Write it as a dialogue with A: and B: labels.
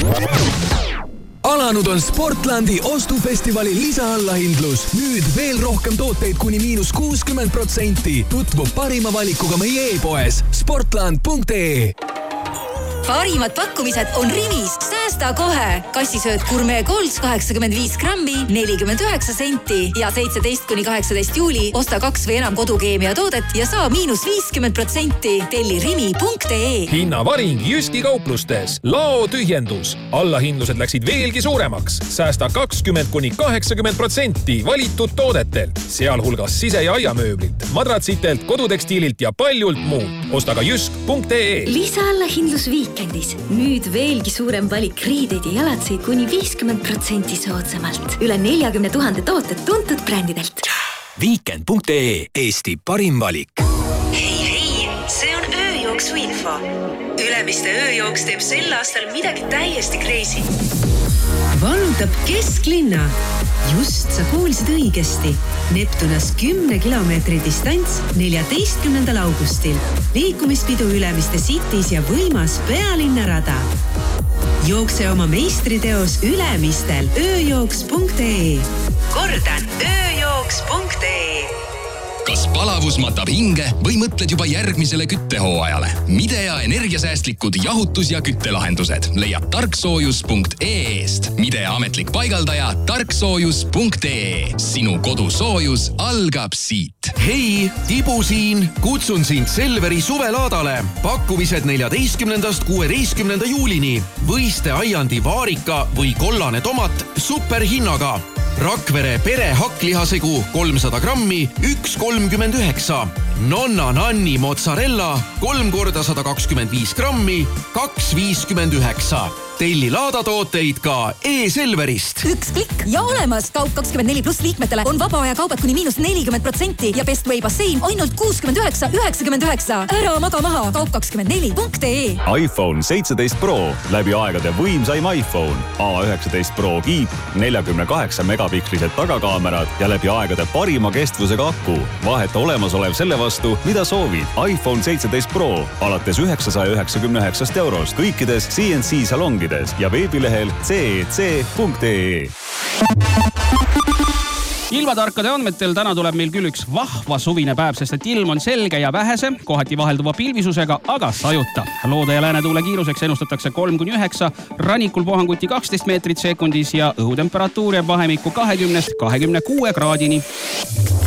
A: Alanud on Sportlandi ostufestivali lisaallahindlus. Nüüd veel rohkem tooteid kuni -60%. Tutvu parima valikuga meie e-poes sportland.ee.
B: Parimad pakkumised on Rimis. Säästa kohe. Kassisööt Gourmet Golds 85 grammi, 49 senti ja 17–18 juuli osta 2 või enam kodukeemia toodet ja saa -50%. Telli rimi.ee.
C: Hinnavaring Jyski kauplustes. Lao tühjendus. Allahindlused läksid veelgi suuremaks. Säästa 20–80% valitud toodetelt, sealhulgas sise- ja aiamööblilt, madratsitelt, kodutekstiililt ja paljult muud. Osta ka jysk.ee.
D: Lisaallahindlus viikendis. Nüüd veelgi suurem valik riideid ja jalatseid kuni 50% soodsamalt. Üle 40 000 tooted tuntud brändidelt.
A: Weekend.ee. Eesti parim valik.
E: Hei, see on ööjooksu info. Ülemiste ööjooks teeb sel aastal midagi täiesti crazy. Vallutab kesklinna. Just, sa kuulsid õigesti. Neptunas 10 kilomeetri distants 14. augustil. Liikumispidu Ülemiste Cities ja võimas pealinnarada. Jookse oma meistriteos Ülemistel ööjooks.ee. Kordan, ööjooks.ee.
F: Kas palavus matab hinge või mõtled juba järgmisele küttehooajale? Midea energiasäästlikud jahutus- ja küttelahendused leiab tarksoojus.ee-st. Midea ametlik paigaldaja tarksoojus.ee. Sinu kodusoojus algab siit.
G: Hei, Tibu siin. Kutsun sind Selveri suvelaadale. Pakkumised 14.–16. juulini. Võiste aiandi vaarika või kollane tomat superhinnaga. Rakvere pere hakklihasegu 300 grammi, 1,39. Nonna Nanni mozzarella 3 korda 125 grammi, 2,59. Telli laadatooteid ka e-Selverist.
B: Üks klikk ja olemas. Kaup 24+ liikmetele on vaba aja kaubad kuni -40% ja Bestway bassein ainult 69,99. Ära maga maha. Kaup24.ee.
H: iPhone 17 Pro. Läbi aegade võimsaim iPhone. A19 Pro kiip, 48 megapikslised tagakaamerad ja läbi aegade parima kestvusega aku. Vaheta olemasolev selle vastu, mida soovid. iPhone 17 Pro alates 999 eurost kõikides CNC salongides ja veebilehel cec.ee.
I: Ilmatarkade andmetel täna tuleb meil küll üks vahva suvine päev, sest et ilm on selge ja vähese, kohati vahelduva pilvisusega, aga sajuta. Loode- ja läänetuule kiiruseks ennustatakse 3–9, rannikul puhanguti 12 meetrit sekundis ja õhutemperatuur jääb vahemikku 20–26 kraadini.